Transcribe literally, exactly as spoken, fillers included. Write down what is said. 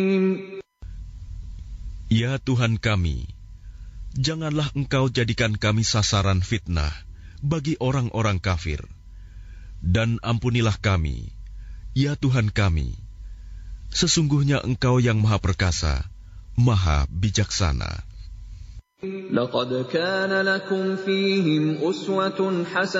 Ya Tuhan kami, janganlah Engkau jadikan kami sasaran fitnah bagi orang-orang kafir. Dan ampunilah kami, ya Tuhan kami, sesungguhnya Engkau yang Maha Perkasa, Maha Bijaksana. لقد كان لكم فيهم أسوة حسنة